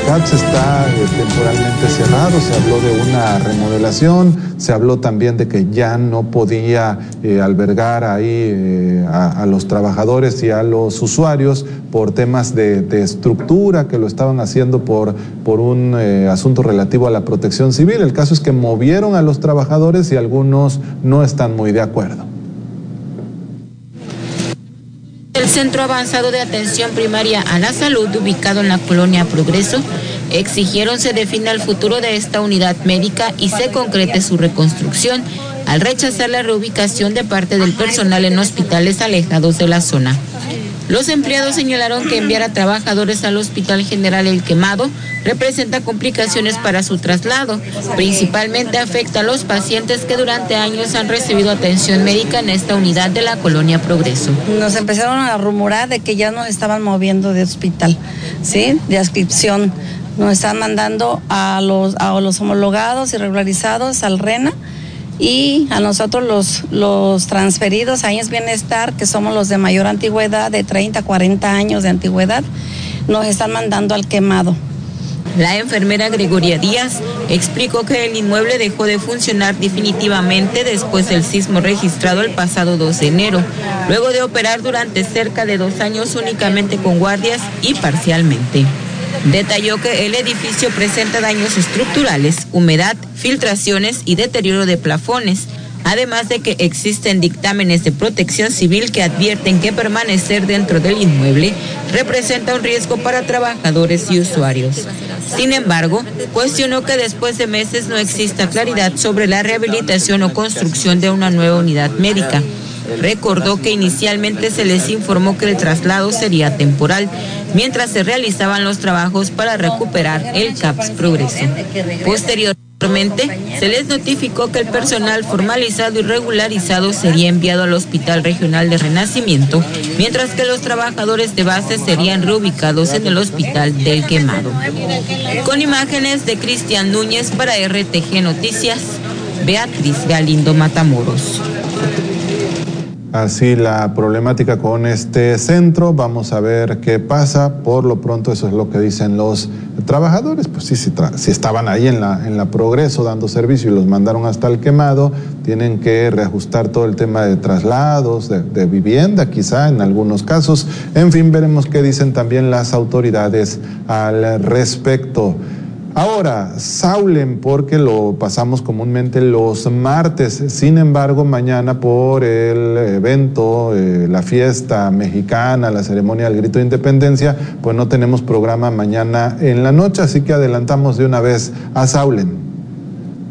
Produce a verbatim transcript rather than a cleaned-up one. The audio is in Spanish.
C A P S está eh, temporalmente cerrado. Se habló de una remodelación, se habló también de que ya no podía eh, albergar ahí eh, a, a los trabajadores y a los usuarios por temas de, de estructura, que lo estaban haciendo por, por un eh, asunto relativo a la protección civil. El caso es que movieron a los trabajadores y algunos no están muy de acuerdo. El Centro Avanzado de Atención Primaria a la Salud, ubicado en la colonia Progreso, exigieron se defina el futuro de esta unidad médica y se concrete su reconstrucción, al rechazar la reubicación de parte del personal en hospitales alejados de la zona. Los empleados señalaron que enviar a trabajadores al Hospital General El Quemado representa complicaciones para su traslado. Principalmente afecta a los pacientes que durante años han recibido atención médica en esta unidad de la colonia Progreso. Nos empezaron a rumorar de que ya nos estaban moviendo de hospital, ¿sí? De adscripción. Nos están mandando a los, a los homologados y regularizados al RENA, y a nosotros los, los transferidos a I M S S Bienestar, que somos los de mayor antigüedad, de treinta, cuarenta años de antigüedad, nos están mandando al Quemado. La enfermera Gregoria Díaz explicó que el inmueble dejó de funcionar definitivamente después del sismo registrado el pasado dos de enero, luego de operar durante cerca de dos años únicamente con guardias y parcialmente. Detalló que el edificio presenta daños estructurales, humedad, filtraciones y deterioro de plafones, además de que existen dictámenes de protección civil que advierten que permanecer dentro del inmueble representa un riesgo para trabajadores y usuarios. Sin embargo, cuestionó que después de meses no exista claridad sobre la rehabilitación o construcción de una nueva unidad médica. Recordó que inicialmente se les informó que el traslado sería temporal, mientras se realizaban los trabajos para recuperar el C A P S Progreso. Posteriormente, se les notificó que el personal formalizado y regularizado sería enviado al Hospital Regional de Renacimiento, mientras que los trabajadores de base serían reubicados en el Hospital del Quemado. Con imágenes de Cristian Núñez para R T G Noticias, Beatriz Galindo Matamoros. Así la problemática con este centro. Vamos a ver qué pasa. Por lo pronto eso es lo que dicen los trabajadores. Pues sí, si, tra- si estaban ahí en la, en la Progreso dando servicio y los mandaron hasta el Quemado, tienen que reajustar todo el tema de traslados, de, de vivienda quizá en algunos casos. En fin, veremos qué dicen también las autoridades al respecto. Ahora, Saulen, porque lo pasamos comúnmente los martes. Sin embargo, mañana por el evento, eh, la fiesta mexicana, la ceremonia del Grito de Independencia, pues no tenemos programa mañana en la noche, así que adelantamos de una vez a Saulen.